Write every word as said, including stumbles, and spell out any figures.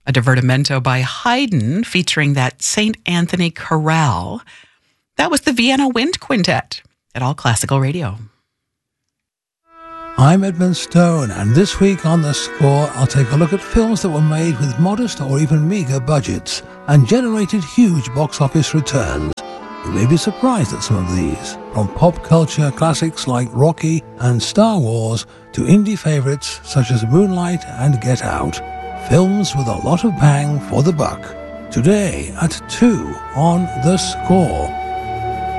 a divertimento by Haydn featuring that Saint Anthony chorale. That was the Vienna Wind Quintet at All Classical Radio. I'm Edmund Stone, and this week on The Score, I'll take a look at films that were made with modest or even meagre budgets and generated huge box office returns. You may be surprised at some of these, from pop culture classics like Rocky and Star Wars to indie favourites such as Moonlight and Get Out. Films with a lot of bang for the buck. Today at two on The Score.